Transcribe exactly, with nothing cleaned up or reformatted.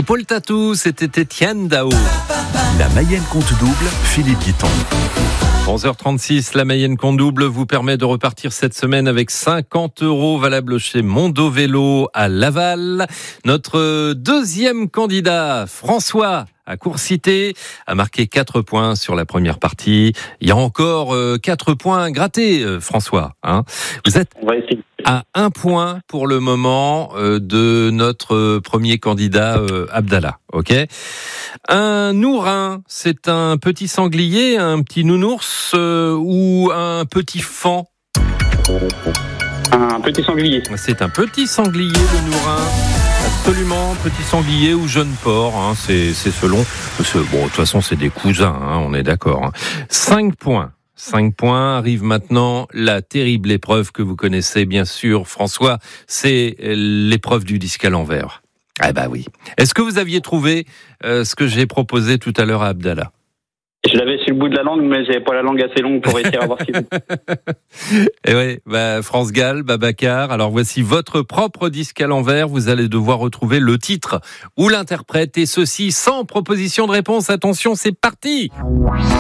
Paul Tatou, c'était Étienne Dao. La Mayenne compte double, Philippe Guiton. onze heures trente-six, la Mayenne compte double vous permet de repartir cette semaine avec cinquante euros valables chez Mondo Vélo à Laval. Notre deuxième candidat, François, à Courcité, a marqué quatre points sur la première partie. Il y a encore euh, quatre points grattés, euh, François. Hein. Vous êtes à un point pour le moment euh, de notre euh, premier candidat, euh, Abdallah. Ok. Un nourin, c'est un petit sanglier, un petit nounours euh, ou un petit faon? Un petit sanglier. C'est un petit sanglier, le nourin. Absolument, petit sanglier ou jeune porc, hein, c'est, c'est selon. Bon, de toute façon, c'est des cousins, hein, on est d'accord. Hein. Cinq points. Cinq points. Arrive maintenant la terrible épreuve que vous connaissez, bien sûr, François. C'est l'épreuve du disque à l'envers. Ah bah oui. Est-ce que vous aviez trouvé euh, ce que j'ai proposé tout à l'heure à Abdallah? Je l'avais sur le bout de la langue, mais j'avais pas la langue assez longue pour réussir à voir ce qu'il fait. Et oui, bah, France Gall, Babacar. Alors voici votre propre disque à l'envers. Vous allez devoir retrouver le titre ou l'interprète, et ceci sans proposition de réponse. Attention, c'est parti!